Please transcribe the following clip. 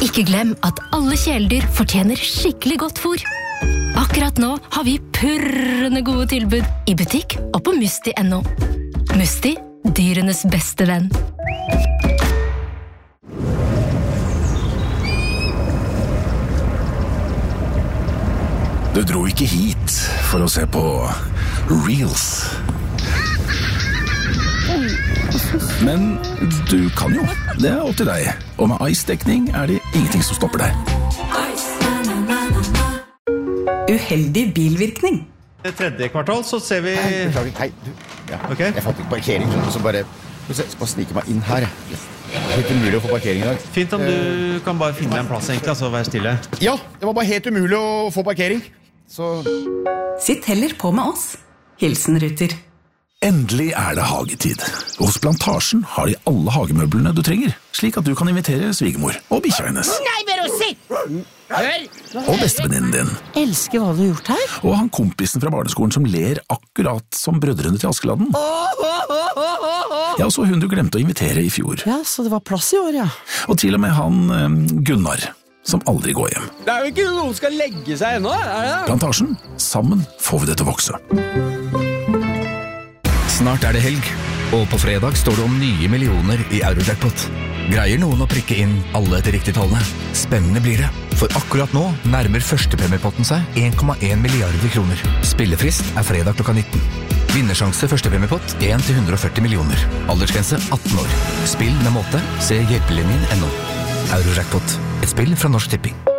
Ikke glem at alle kjæledyr fortjener skikkelig godt fôr. Akkurat nå har vi purrende gode tilbud i butikk og på Musti.no. Musti, dyrenes beste venn. Du dro ikke hit for å se på Reels. Men du kan jo. Det er opp til deg. Og med Ice-dekning er det ingenting som stopper deg. Uheldig bilvirkning. I tredje kvartal så ser vi... Hei, du. Ja. Okay. Jeg fant ikke parkering, så bare snike meg inn her. Helt umulig å få parkering i dag. Fint om du kan bare finne en plass egentlig, altså være stille. Ja, det var bare helt umulig å få parkering. Så... Sitt heller på med oss. Hilsen Ruter. Endelig er det hagetid. Hos Plantasjen har de alle hagemøblene du trenger, slik at du kan invitere svigermor og bikkja hennes. Nei, Berossi! Hør! Og bestevenninnen din. Elsker hva du har gjort her. Og han kompisen fra barneskolen som ler akkurat som brødrene til Askeladden. Ja, og så hun du glemte å invitere i fjor. Ja, så det var plass i år, ja. Og til og med han Gunnar, som aldri går hjem. Det er jo ikke noen som skal legge seg ennå, er det? Plantasjen, sammen får vi det til å vokse. Snart er det helg, og på fredag står det om nye millioner i Eurojackpot. Greier noen å prikke inn alle etter riktig tallene? Spennende blir det, for akkurat nå nærmer førstepremiepotten seg 1,1 milliarder kroner. Spillefrist er fredag klokka 19. Vinnersjanse førstepremiepott 1-140 millioner. Aldersgrense 18 år. Spill med måte, se hjelpelinjen.no. Eurojackpot, et spill fra Norsk Tipping.